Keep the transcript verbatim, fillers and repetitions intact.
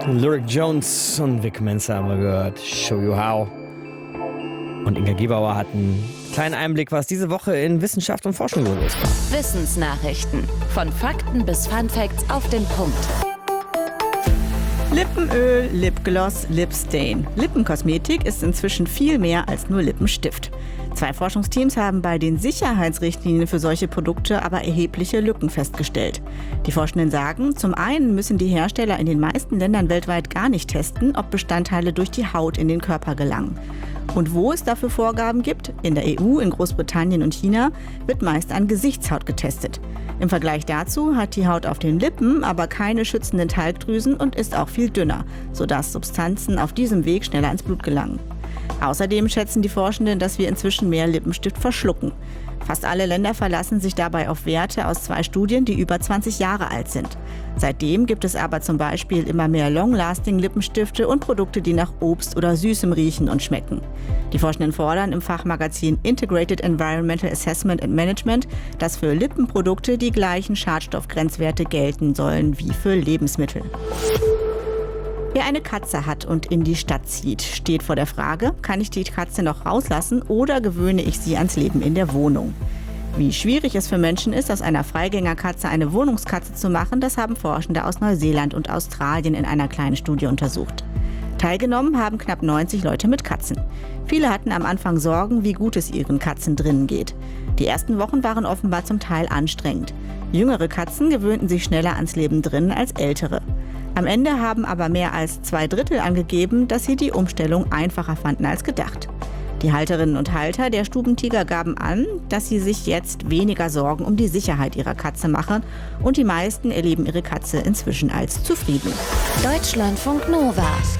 Lyric Jones und Vic Mensa haben wir gehört. Show You How. Und Inga Gebauer hat einen kleinen Einblick, was diese Woche in Wissenschaft und Forschung los ist. Wissensnachrichten. Von Fakten bis Funfacts auf den Punkt. Lippenöl, Lipgloss, Lipstain. Lippenkosmetik ist inzwischen viel mehr als nur Lippenstift. Zwei Forschungsteams haben bei den Sicherheitsrichtlinien für solche Produkte aber erhebliche Lücken festgestellt. Die Forschenden sagen, zum einen müssen die Hersteller in den meisten Ländern weltweit gar nicht testen, ob Bestandteile durch die Haut in den Körper gelangen. Und wo es dafür Vorgaben gibt, in der E U, in Großbritannien und China, wird meist an Gesichtshaut getestet. Im Vergleich dazu hat die Haut auf den Lippen aber keine schützenden Talgdrüsen und ist auch viel dünner, sodass Substanzen auf diesem Weg schneller ins Blut gelangen. Außerdem schätzen die Forschenden, dass wir inzwischen mehr Lippenstift verschlucken. Fast alle Länder verlassen sich dabei auf Werte aus zwei Studien, die über zwanzig Jahre alt sind. Seitdem gibt es aber zum Beispiel immer mehr Long-Lasting-Lippenstifte und Produkte, die nach Obst oder Süßem riechen und schmecken. Die Forschenden fordern im Fachmagazin Integrated Environmental Assessment and Management, dass für Lippenprodukte die gleichen Schadstoffgrenzwerte gelten sollen wie für Lebensmittel. Wer eine Katze hat und in die Stadt zieht, steht vor der Frage, kann ich die Katze noch rauslassen oder gewöhne ich sie ans Leben in der Wohnung? Wie schwierig es für Menschen ist, aus einer Freigängerkatze eine Wohnungskatze zu machen, das haben Forschende aus Neuseeland und Australien in einer kleinen Studie untersucht. Teilgenommen haben knapp neunzig Leute mit Katzen. Viele hatten am Anfang Sorgen, wie gut es ihren Katzen drinnen geht. Die ersten Wochen waren offenbar zum Teil anstrengend. Jüngere Katzen gewöhnten sich schneller ans Leben drinnen als ältere. Am Ende haben aber mehr als zwei Drittel angegeben, dass sie die Umstellung einfacher fanden als gedacht. Die Halterinnen und Halter der Stubentiger gaben an, dass sie sich jetzt weniger Sorgen um die Sicherheit ihrer Katze machen und die meisten erleben ihre Katze inzwischen als zufrieden. Deutschlandfunk Nova.